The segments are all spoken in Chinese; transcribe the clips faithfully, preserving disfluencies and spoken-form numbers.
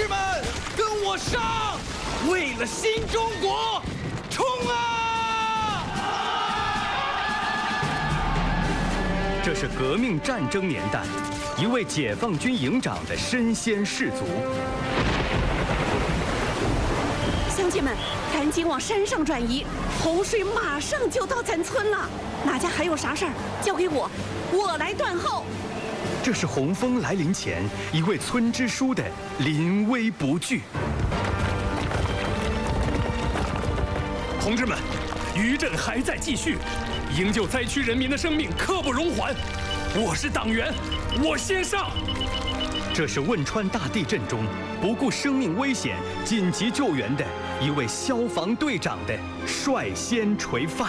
志们，跟我上！为了新中国，冲啊！ 这是革命战争年代，一位解放军营长的身先士卒。 乡亲们，赶紧往山上转移，洪水马上就到咱村了。哪家还有啥事儿，交给我，我来断后。 这是洪峰来临前一位村支书的临危不惧。 同志们，余震还在继续，营救灾区人民的生命刻不容缓。我是党员，我先上。 这是汶川大地震中不顾生命危险紧急救援的一位消防队长的率先垂范。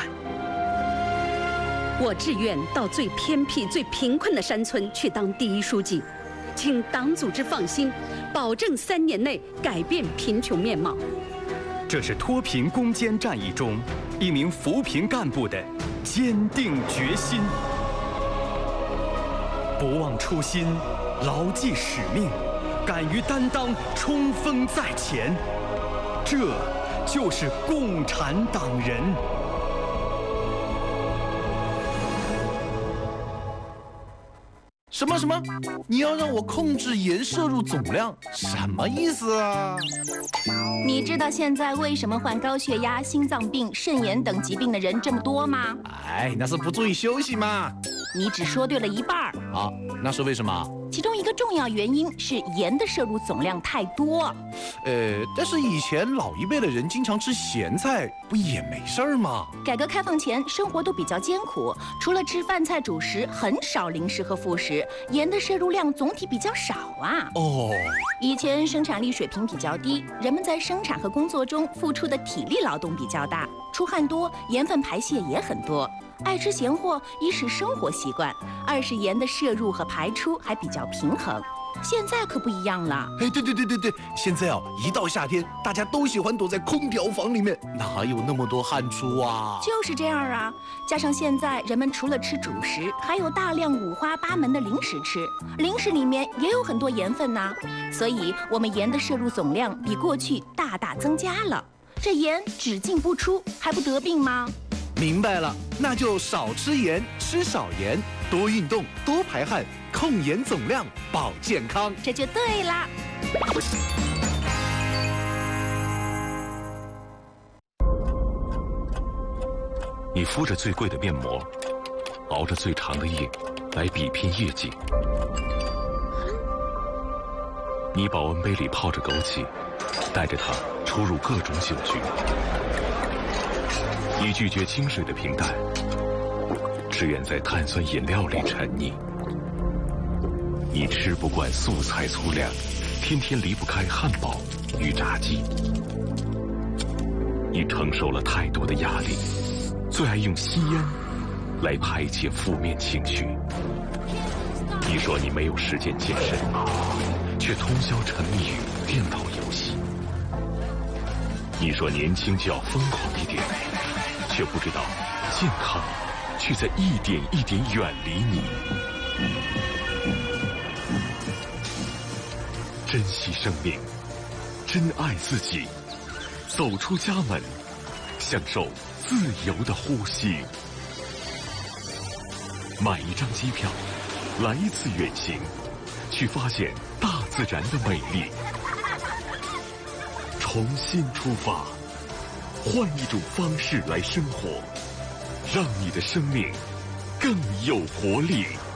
我志愿到最偏僻、最贫困的山村去当第一书记，请党组织放心，保证三年内改变贫穷面貌。 这是脱贫攻坚战役中一名扶贫干部的坚定决心。不忘初心，牢记使命，敢于担当，冲锋在前，这就是共产党人。 什么什么？你要让我控制盐摄入总量，什么意思啊？ 你知道现在为什么患高血压、心脏病、肾炎等疾病的人这么多吗？ 哎，那是不注意休息嘛。 你只说对了一半儿。 啊，那是为什么？ 其中一个重要原因是盐的摄入总量太多。 呃，但是以前老一辈的人经常吃咸菜，不也没事儿吗？ 改革开放前，生活都比较艰苦，除了吃饭菜主食，很少零食和副食，盐的摄入量总体比较少啊。 哦， 以前生产力水平比较低，人们在生产和工作中付出的体力劳动比较大，出汗多，盐分排泄也很多。爱吃咸货，一是生活习惯，二是盐的摄入和排出还比较平衡。现在可不一样了。 哎，对对对对对，现在哦，一到夏天，大家都喜欢躲在空调房里面，哪有那么多汗出啊？ 就是这样啊，加上现在人们除了吃主食，还有大量五花八门的零食吃，零食里面也有很多盐分呐，所以我们盐的摄入总量比过去大大增加了。这盐只进不出，还不得病吗？ 明白了，那就少吃盐，吃少盐，多运动，多排汗，控盐总量，保健康， 这就对啦。 你敷着最贵的面膜，熬着最长的夜，来比拼业绩。你保温杯里泡着枸杞，带着它出入各种酒局。你拒绝清水的平淡，只愿在碳酸饮料里沉溺。你吃不惯素菜粗粮，天天离不开汉堡与炸鸡。你承受了太多的压力，最爱用吸烟来排解负面情绪。你说你没有时间健身，却通宵沉迷于电脑游戏。你说年轻就要疯狂一点，却不知道健康却在一点一点远离你。珍惜生命，珍爱自己，走出家门，享受自由的呼吸。买一张机票，来一次远行，去发现大自然的美丽。重新出发，换一种方式来生活，让你的生命更有活力。